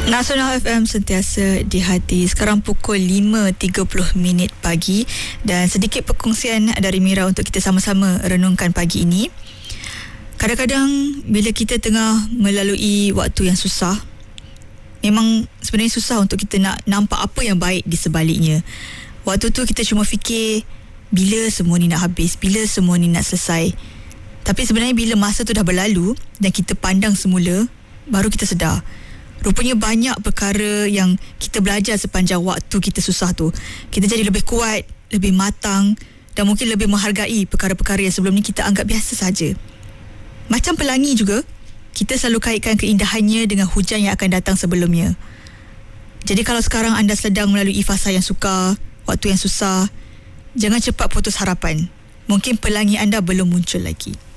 Nasional FM sentiasa di hati. Sekarang pukul 5.30 pagi dan sedikit perkongsian dari Mira untuk kita sama-sama renungkan pagi ini. Kadang-kadang bila kita tengah melalui waktu yang susah, memang sebenarnya susah untuk kita nak nampak apa yang baik di sebaliknya. Waktu tu kita cuma fikir bila semua ni nak habis, bila semua ni nak selesai. Tapi sebenarnya bila masa tu dah berlalu dan kita pandang semula, baru kita sedar rupanya banyak perkara yang kita belajar sepanjang waktu kita susah tu. Kita jadi lebih kuat, lebih matang dan mungkin lebih menghargai perkara-perkara yang sebelum ni kita anggap biasa saja. Macam pelangi juga, kita selalu kaitkan keindahannya dengan hujan yang akan datang sebelumnya. Jadi kalau sekarang anda sedang melalui fasa yang sukar, waktu yang susah, jangan cepat putus harapan. Mungkin pelangi anda belum muncul lagi.